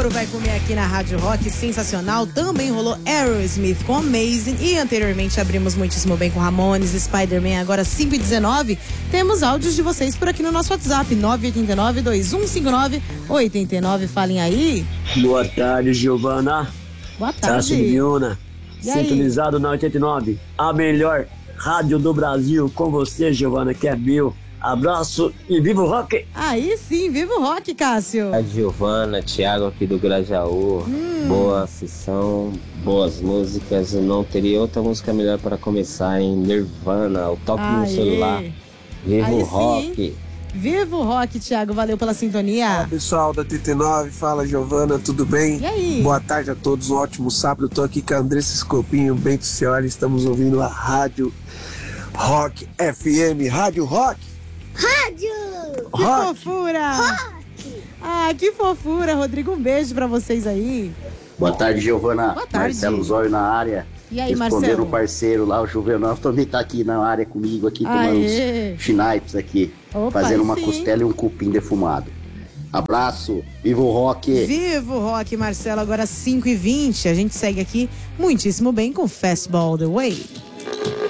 couro vai comer aqui na Rádio Rock, sensacional. Também rolou Aerosmith com Amazing. E anteriormente abrimos Muitíssimo Bem com Ramones, Spider-Man, agora 5h19. Temos áudios de vocês por aqui no nosso WhatsApp, 989-2159-89. Falem aí. Boa tarde, Giovana. Boa tarde. Cássio Miuna, sintonizado na 89. A melhor rádio do Brasil com você, Giovana, que é meu. Abraço e viva o rock! Aí sim, viva o rock, Cássio! A Giovana, Thiago aqui do Grajaú. Boa sessão, boas músicas. Eu não teria outra música melhor para começar, em Nirvana, o toque no celular. Viva o rock! Sim. Viva o rock, Thiago, valeu pela sintonia. Fala, pessoal da 89, fala Giovana, tudo bem? E aí? Boa tarde a todos, um ótimo sábado. Eu tô aqui com a Andressa Escopinho, Bento Cioli, estamos ouvindo a Rádio Rock FM, Rádio Rock! Que fofura! Rock. Ah, que fofura, Rodrigo, um beijo pra vocês aí. Boa tarde, Giovana. Boa tarde. Marcelo Zóio na área. E aí, respondendo Marcelo? o parceiro lá, o Juvenal, também tá aqui na área comigo, aqui tomando uns chinapes aqui, Opa, fazendo uma sim. costela e um cupim defumado. Abraço, viva o rock! Viva o rock, Marcelo, agora 5h20. A gente segue aqui muitíssimo bem com Fastball The Way.